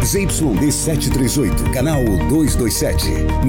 ZYD 738, canal 227,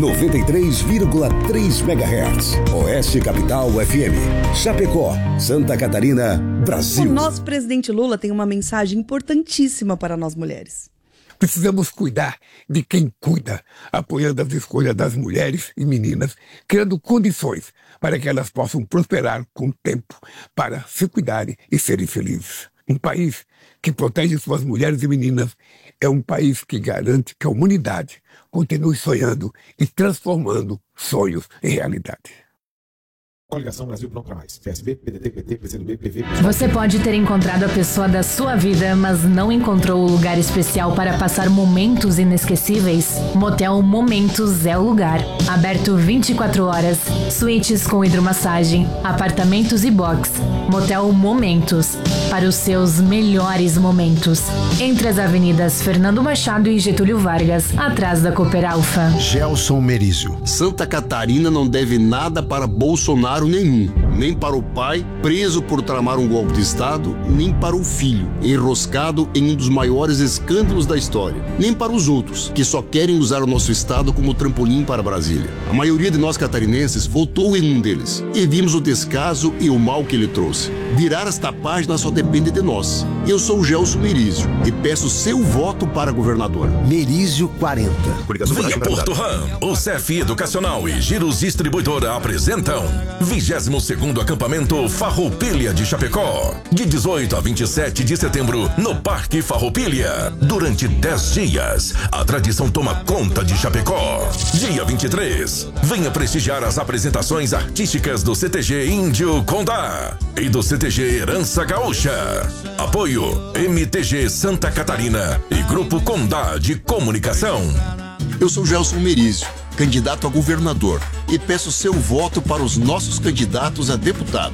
93,3 MHz. Oeste Capital FM, Chapecó, Santa Catarina, Brasil. O nosso presidente Lula tem uma mensagem importantíssima para nós mulheres. Precisamos cuidar de quem cuida, apoiando as escolhas das mulheres e meninas, criando condições para que elas possam prosperar com o tempo, para se cuidarem e serem felizes. Um país que protege suas mulheres e meninas é um país que garante que a humanidade continue sonhando e transformando sonhos em realidade. Coligação Brasil Pronto para Mais. PSB, PDT, PT, PCdoB, PV... Você pode ter encontrado a pessoa da sua vida, mas não encontrou o lugar especial para passar momentos inesquecíveis? Motel Momentos é o lugar. Aberto 24 horas, suítes com hidromassagem, apartamentos e box. Motel Momentos, para os seus melhores momentos. Entre as avenidas Fernando Machado e Getúlio Vargas, atrás da Cooper Alfa. Gelson Merizio. Santa Catarina não deve nada para Bolsonaro nenhum, nem para o pai, preso por tramar um golpe de Estado, nem para o filho, enroscado em um dos maiores escândalos da história, nem para os outros, que só querem usar o nosso Estado como trampolim para Brasília. A maioria de nós catarinenses votou em um deles, e vimos o descaso e o mal que ele trouxe. Virar esta página só depende de nós. Eu sou o Gelson Merizio e peço seu voto para governador. Merizio 40. Venha Porto Ram, o CEF Educacional e Giros Distribuidora apresentam 22º Acampamento Farroupilha de Chapecó, de 18 a 27 de setembro, no Parque Farroupilha. Durante 10 dias, a tradição toma conta de Chapecó. Dia 23, venha prestigiar as apresentações artísticas do CTG Índio Condá e do CTG Herança Gaúcha. Apoio MTG Santa Catarina e Grupo Condá de Comunicação. Eu sou Gelson Merizio, candidato a governador, e peço seu voto para os nossos candidatos a deputado.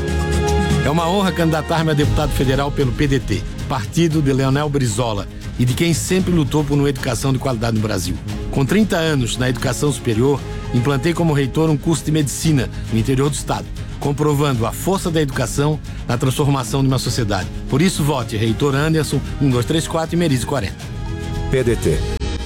É uma honra candidatar-me a deputado federal pelo PDT, partido de Leonel Brizola, e de quem sempre lutou por uma educação de qualidade no Brasil. Com 30 anos na educação superior, implantei como reitor um curso de medicina no interior do estado, comprovando a força da educação na transformação de uma sociedade. Por isso, vote Reitor Anderson 1234 e Merizio 40. PDT.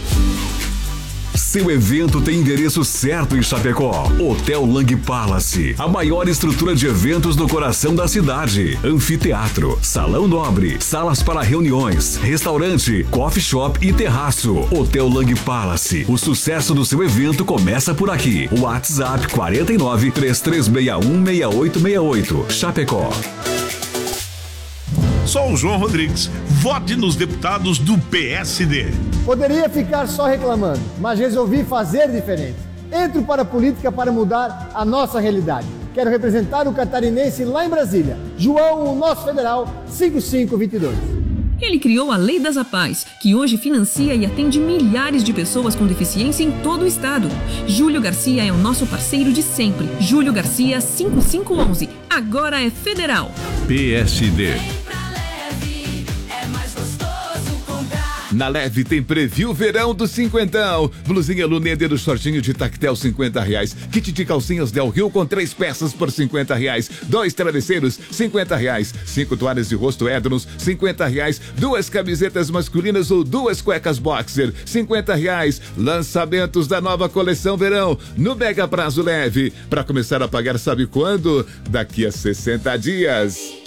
Seu evento tem endereço certo em Chapecó. Hotel Lang Palace, a maior estrutura de eventos no coração da cidade. Anfiteatro, salão nobre, salas para reuniões, restaurante, coffee shop e terraço. Hotel Lang Palace, o sucesso do seu evento começa por aqui. WhatsApp 49 3361 6868. Chapecó. Sou o João Rodrigues. Vote nos deputados do PSD. Poderia ficar só reclamando, mas resolvi fazer diferente. Entro para a política para mudar a nossa realidade. Quero representar o catarinense lá em Brasília. João, o nosso federal, 5522. Ele criou a Lei das APAES, que hoje financia e atende milhares de pessoas com deficiência em todo o estado. Júlio Garcia é o nosso parceiro de sempre. Júlio Garcia, 5511. Agora é federal. PSD. Na Leve tem preview verão do cinquentão. Blusinha Luneder do shortinho de tactel R$50. Kit de calcinhas Del Rio com 3 peças por R$50. 2 travesseiros R$50. 5 toalhas de rosto Edrons R$50. 2 camisetas masculinas ou 2 cuecas boxer R$50. Lançamentos da nova coleção verão no Mega Prazo Leve. Para começar a pagar sabe quando? Daqui a 60 dias.